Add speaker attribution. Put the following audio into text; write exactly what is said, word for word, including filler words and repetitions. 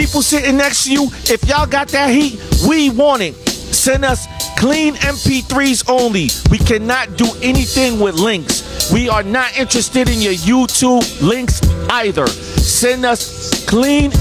Speaker 1: People sitting next to you, if y'all got that heat, we want it. Send us clean M P threes only. We cannot do anything with links. We are not interested in your YouTube links either. Send us clean